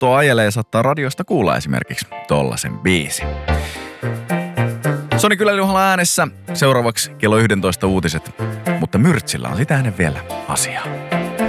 autoa ajelee, saattaa radiosta kuulla esimerkiksi tollasen biisin. Soni Kyläli Juhla äänessä. Seuraavaksi kello 11 uutiset, mutta Myrtsillä on sitä ennen vielä asiaa.